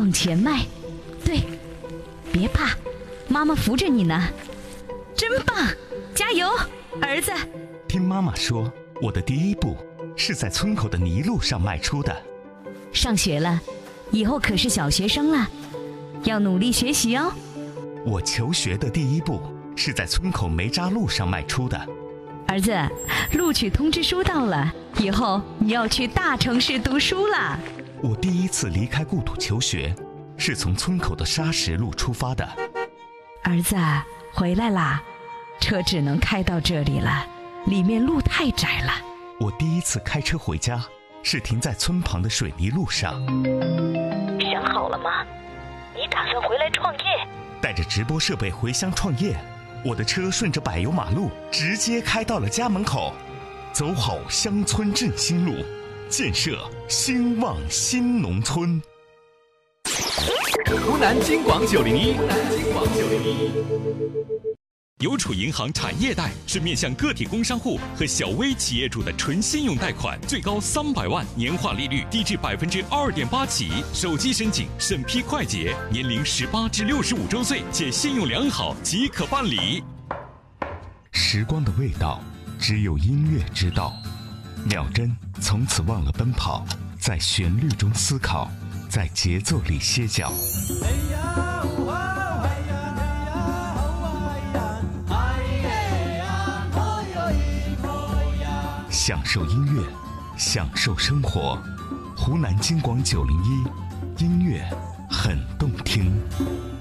往前迈，对，别怕，妈妈扶着你呢，真棒，加油，儿子。 听妈妈说，我的第一步是在村口的泥路上迈出的。 上学了，以后可是小学生了，要努力学习哦。 我求学的第一步是在村口煤渣路上迈出的。 儿子，录取通知书到了，以后你要去大城市读书了。 我第一次离开故土求学，是从村口的沙石路出发的。 儿子，回来啦，车只能开到这里了，里面路太窄了。 我第一次开车回家，是停在村旁的水泥路上。 想好了吗？你打算回来创业？ 带着直播设备回乡创业，我的车顺着柏油马路直接开到了家门口。走好乡村振兴路，建设兴旺新农村。 湖南金广901， 邮储银行产业贷是面向个体工商户和小微企业主的纯信用贷款，最高300万，年化利率低至2.8%起，手机申请，审批快捷，年龄18至65周岁且信用良好即可办理。 时光的味道，只有音乐知道。秒针从此忘了奔跑，在旋律中思考，在节奏里歇脚。享受音乐，享受生活。湖南金广901，音乐很动听。